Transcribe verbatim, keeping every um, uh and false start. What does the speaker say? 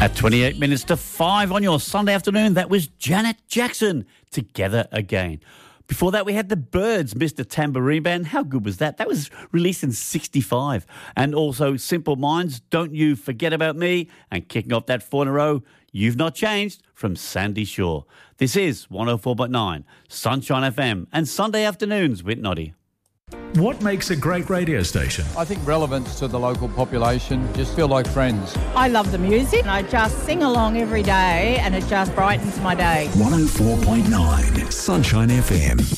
At twenty-eight minutes to five on your Sunday afternoon, that was Janet Jackson, Together Again. Before that, we had the Birds, Mister Tambourine Band. How good was that? That was released in sixty-five. And also Simple Minds, Don't You Forget About Me. And kicking off that four in a row, You've Not Changed, from Sandy Shaw. This is one oh four point nine, Sunshine F M, and Sunday afternoons with Noddy. What makes a great radio station? I think relevance to the local population, just feel like friends. I love the music and I just sing along every day and it just brightens my day. one oh four point nine, Sunshine F M.